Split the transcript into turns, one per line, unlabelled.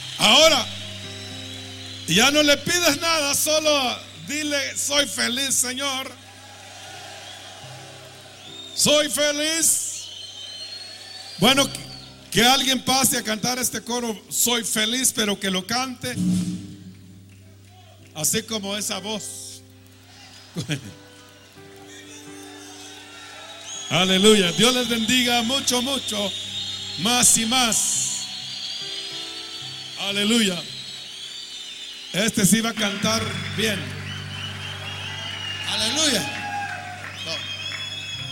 Ahora, ya no le pides nada, solo dile: soy feliz, Señor. Soy feliz. Bueno, que alguien pase a cantar este coro: soy feliz, pero que lo cante así como esa voz. Aleluya. Dios les bendiga mucho, mucho, más y más. Aleluya. Este sí va a cantar bien.
Aleluya.